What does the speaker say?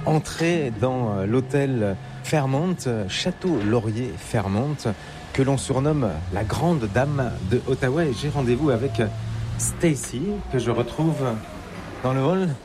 entrer dans l'hôtel Fairmont, Château Laurier Fairmont, que l'on surnomme la grande dame de Ottawa. Et j'ai rendez-vous avec Stacy, que je retrouve dans le hall.